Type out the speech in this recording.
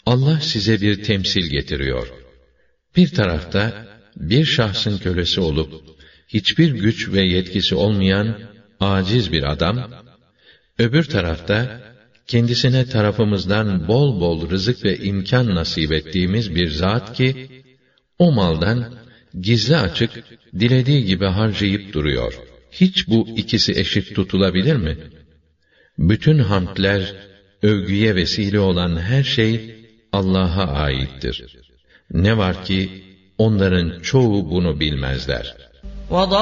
Allah size bir temsil getiriyor. Bir tarafta bir şahsın kölesi olup hiçbir güç ve yetkisi olmayan aciz bir adam, öbür tarafta kendisine tarafımızdan bol bol rızık ve imkan nasip ettiğimiz bir zat ki, o maldan gizli açık dilediği gibi harcayıp duruyor. Hiç bu ikisi eşit tutulabilir mi? Bütün hamdler, övgüye vesile olan her şey Allah'a aittir. Ne var ki onların çoğu bunu bilmezler.